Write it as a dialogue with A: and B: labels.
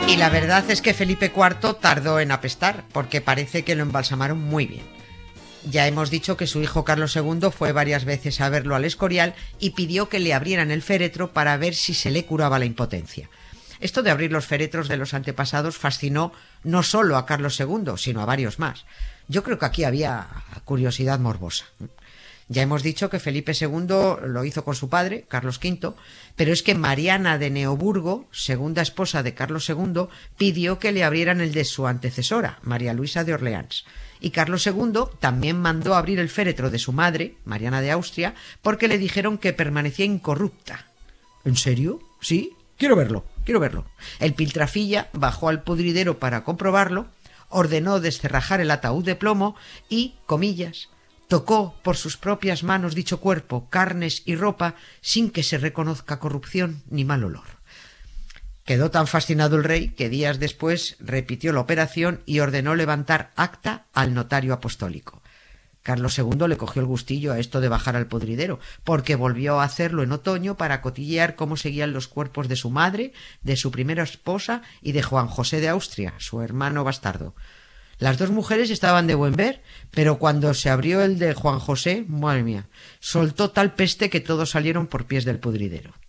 A: Y la verdad es que Felipe IV tardó en apestar, porque parece que lo embalsamaron muy bien. Ya hemos dicho que su hijo Carlos II fue varias veces a verlo al Escorial y pidió que le abrieran el féretro para ver si se le curaba la impotencia. Esto de abrir los féretros de los antepasados fascinó no solo a Carlos II, sino a varios más. Yo creo que aquí había curiosidad morbosa. Ya hemos dicho que Felipe II lo hizo con su padre, Carlos V, pero es que Mariana de Neoburgo, segunda esposa de Carlos II, pidió que le abrieran el de su antecesora, María Luisa de Orleans. Y Carlos II también mandó abrir el féretro de su madre, Mariana de Austria, porque le dijeron que permanecía incorrupta. ¿En serio? ¿Sí? Quiero verlo. El piltrafilla bajó al pudridero para comprobarlo, ordenó descerrajar el ataúd de plomo y, comillas, tocó por sus propias manos dicho cuerpo, carnes y ropa, sin que se reconozca corrupción ni mal olor. Quedó tan fascinado el rey que días después repitió la operación y ordenó levantar acta al notario apostólico. Carlos II le cogió el gustillo a esto de bajar al pudridero, porque volvió a hacerlo en otoño para cotillear cómo seguían los cuerpos de su madre, de su primera esposa y de Juan José de Austria, su hermano bastardo. Las dos mujeres estaban de buen ver, pero cuando se abrió el de Juan José, madre mía, soltó tal peste que todos salieron por pies del pudridero.